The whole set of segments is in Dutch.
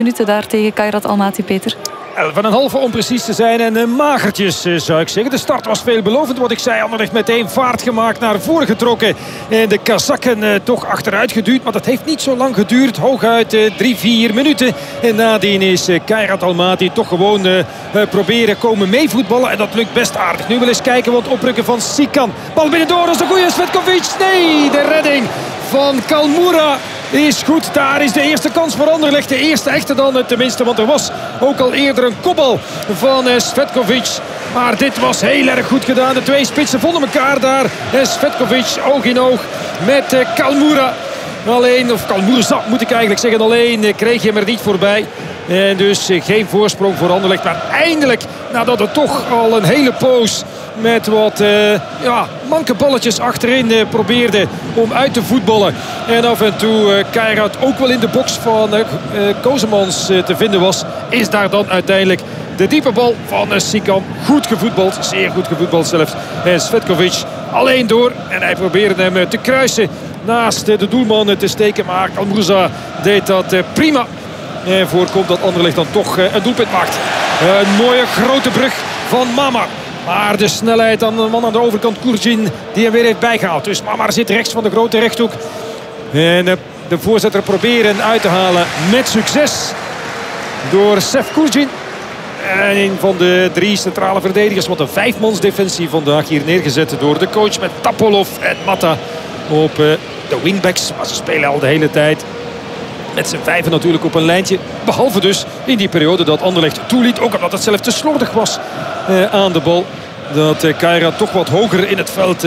minuten daar tegen Kairat Almaty, Peter. 11,5 om precies te zijn en magertjes zou ik zeggen. De start was veelbelovend, wat ik zei. Anderlecht meteen vaart gemaakt, naar voren getrokken. En de Kazakken toch achteruit geduwd. Maar dat heeft niet zo lang geduurd. Hooguit 3-4 minuten. En nadien is Kairat Almaty toch gewoon proberen komen meevoetballen. En dat lukt best aardig. Nu wel eens kijken wat oprukken van Sikan. Bal binnendoor, dat is een goede Svetkovic. Nee, de redding van Kalmoura is goed. Daar is de eerste kans voor Anderlecht. De eerste echte dan tenminste. Want er was ook al eerder een kopbal van Svetkovic. Maar dit was heel erg goed gedaan. De twee spitsen vonden elkaar daar. En Svetkovic oog in oog met Kalmoura. Alleen, of Kalmourza moet ik eigenlijk zeggen. Alleen kreeg je hem er niet voorbij. En dus geen voorsprong voor Anderlecht. Maar eindelijk, nadat het toch al een hele poos met wat manke balletjes achterin probeerde om uit te voetballen. En af en toe Kairat ook wel in de box van Kozemans te vinden was. Is daar dan uiteindelijk de diepe bal van Sikan. Goed gevoetbald, zeer goed gevoetbald zelfs. En Svetkovic alleen door. En hij probeerde hem te kruisen naast de doelman te steken. Maar Kalmourza deed dat prima. En voorkomt dat Anderlecht dan toch een doelpunt maakt. Een mooie grote brug van Mamar. Maar de snelheid aan de man aan de overkant, Kurcin, die hem weer heeft bijgehaald. Dus Mamar zit rechts van de grote rechthoek. En de voorzetter proberen uit te halen met succes door Sef Kurcin. En een van de 3 centrale verdedigers. Wat een 5-mansdefensie vandaag hier neergezet door de coach met Tapolov en Mata op de wingbacks. Maar ze spelen al de hele tijd met z'n 5 natuurlijk op een lijntje. Behalve dus in die periode dat Anderlecht toeliet. Ook omdat het zelf te slordig was aan de bal. Dat Kairat toch wat hoger in het veld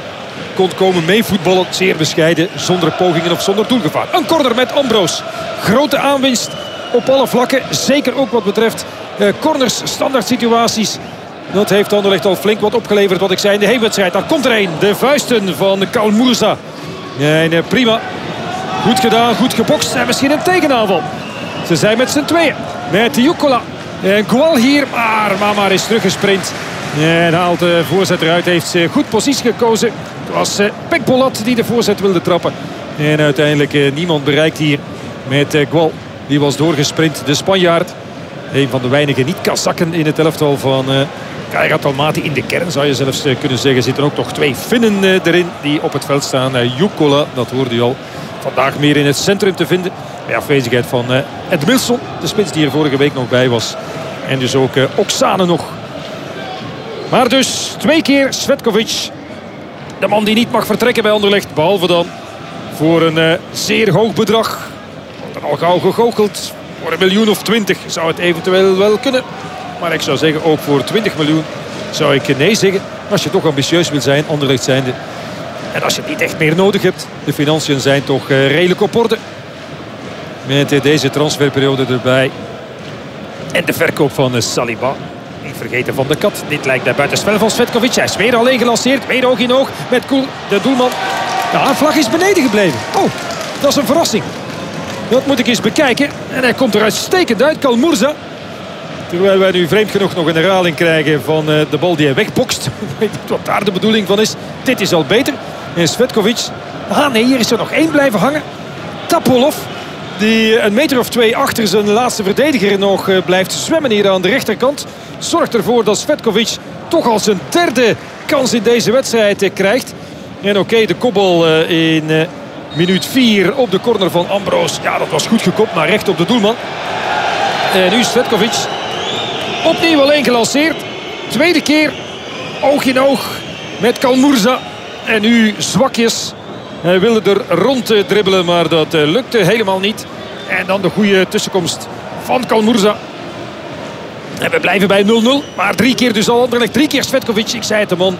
kon komen meevoetballen. Zeer bescheiden, zonder pogingen of zonder doelgevaar. Een corner met Ambroos. Grote aanwinst op alle vlakken. Zeker ook wat betreft corners, standaard situaties. Dat heeft Anderlecht al flink wat opgeleverd, wat ik zei in de heenwedstrijd. Dan komt er een. De vuisten van Kalmourza. En prima. Goed gedaan, goed gebokst en misschien een tegenaanval. Ze zijn met z'n tweeën. Met Jukola en Gual hier. Maar Mamar is teruggesprint. En haalt de voorzet eruit. Heeft goed positie gekozen. Het was Pekbolat die de voorzet wilde trappen. En uiteindelijk niemand bereikt hier met Gual. Die was doorgesprint. De Spanjaard. Een van de weinige niet-Kazakken in het elftal van Kairat Almaty. In de kern zou je zelfs kunnen zeggen. Zitten ook nog 2 Finnen erin die op het veld staan. Jukola, dat hoorde je al. Vandaag meer in het centrum te vinden. Bij afwezigheid van Edmilson. De spits die er vorige week nog bij was. En dus ook Oksane nog. Maar dus 2 keer Svetkovic. De man die niet mag vertrekken bij Anderlecht. Behalve dan voor een zeer hoog bedrag. Wordt er al gauw gegoocheld. Voor 1 miljoen of 20 zou het eventueel wel kunnen. Maar ik zou zeggen ook voor 20 miljoen zou ik nee zeggen. Als je toch ambitieus wil zijn, Anderlecht zijnde. En als je het niet echt meer nodig hebt. De financiën zijn toch redelijk op orde. Met deze transferperiode erbij. En de verkoop van Saliba. Niet vergeten van de kat. Dit lijkt bij buitenspel van Svetkovic. Hij is weer alleen gelanceerd. Weer oog in oog met Koel, de doelman. Ja, een vlag is beneden gebleven. Oh, dat is een verrassing. Dat moet ik eens bekijken. En hij komt er uitstekend uit, Kalmourza. Terwijl wij nu vreemd genoeg nog een herhaling krijgen van de bal die hij wegbokst. Ik weet niet wat daar de bedoeling van is. Dit is al beter. En Svetkovic. Ah nee, hier is er nog 1 blijven hangen. Tapolov. Die 1 meter of 2 achter zijn laatste verdediger nog blijft zwemmen hier aan de rechterkant. Zorgt ervoor dat Svetkovic toch al zijn 3e kans in deze wedstrijd krijgt. En oké, de kopbal in minuut 4 op de corner van Ambroos. Ja, dat was goed gekopt, maar recht op de doelman. En nu Svetkovic. Opnieuw alleen gelanceerd. 2e keer oog in oog met Kalmourza. En nu zwakjes. Hij wilde er rond dribbelen, maar dat lukte helemaal niet. En dan de goede tussenkomst van Kalmourza. En we blijven bij 0-0. Maar 3 keer dus al Anderlecht. 3 keer Svetkovic. Ik zei het, de man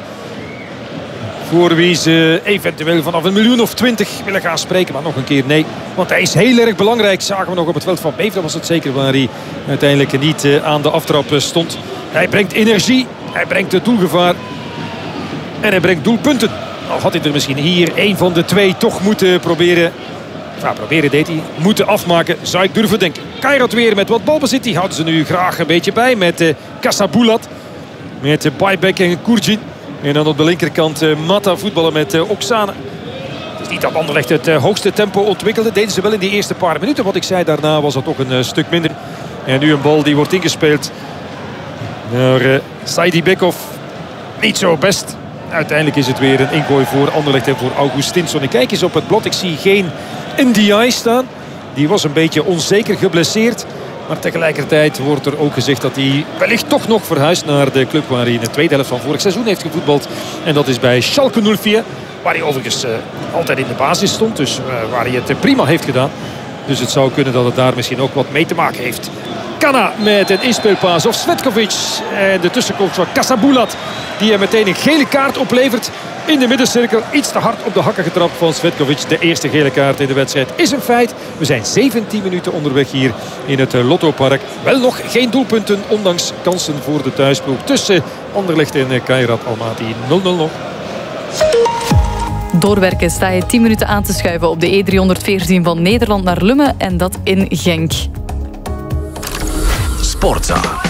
voor wie ze eventueel vanaf 1 miljoen of 20 willen gaan spreken. Maar nog een keer nee. Want hij is heel erg belangrijk. Zagen we nog op het veld van Beefda was het zeker. Waar hij uiteindelijk niet aan de aftrap stond. Hij brengt energie. Hij brengt het doelgevaar. En hij brengt doelpunten. Al had hij er misschien hier 1 van de 2 toch moeten proberen. Nou, proberen deed hij. Moeten afmaken, zou ik durven denken. Kairat weer met wat balbezit. Die houden ze nu graag een beetje bij. Met Kasabulat. Met Baybek en Kurcin. En dan op de linkerkant Mata voetballen met Oksane. is niet dat Anderlecht het hoogste tempo ontwikkelde. Deden ze wel in die eerste paar minuten. Wat ik zei, daarna was dat toch een stuk minder. En nu een bal die wordt ingespeeld naar Saidi Bekov. Niet zo best. Uiteindelijk is het weer een ingooi voor Anderlecht en voor Augustinsson. Ik kijk eens op het blad. Ik zie geen NDI staan. Die was een beetje onzeker geblesseerd. Maar tegelijkertijd wordt er ook gezegd dat hij wellicht toch nog verhuist naar de club waar hij in de tweede helft van vorig seizoen heeft gevoetbald. En dat is bij Schalke 04. Waar hij overigens altijd in de basis stond. Dus waar hij het prima heeft gedaan. Dus het zou kunnen dat het daar misschien ook wat mee te maken heeft. Kana met een inspeelpaas of Svetkovic. En de tussenkomst van Kasabulat. Die hem meteen een gele kaart oplevert. In de middencirkel iets te hard op de hakken getrapt van Svetkovic. De eerste gele kaart in de wedstrijd is een feit. We zijn 17 minuten onderweg hier in het Lottopark. Wel nog geen doelpunten, ondanks kansen voor de thuisploeg. Tussen Anderlecht en Kairat Almaty 0-0 nog. Doorwerken sta je 10 minuten aan te schuiven op de E314 van Nederland naar Lummen. En dat in Genk. Sportza.